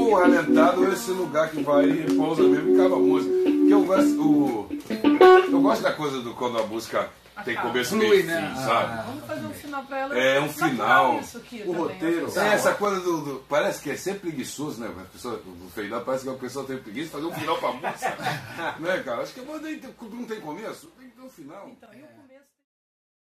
muito alentado esse lugar que vai e pousa mesmo e acaba a música. Porque eu gosto da coisa do quando a música tem começo, meio e fim, sabe? Vamos fazer um final pra ela. É um final. Isso aqui O também, roteiro. Essa coisa parece que é sempre preguiçoso, né? A pessoa, no final parece que a pessoa tem preguiça de fazer um final pra música. Né, cara? Acho que não tem começo, tem que ter um final. Então, e o começo?